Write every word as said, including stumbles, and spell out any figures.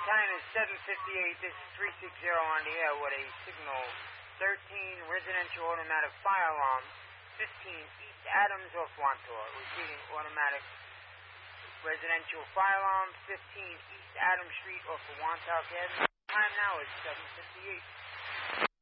time is seven fifty-eight. This is three sixty on the air with a signal thirteen residential automatic fire alarm, fifteen East Adams off Wantor. Repeating automatic residential fire alarm, fifteen East Adams Street off of Wantor Avenue. Time now is seven fifty-eight.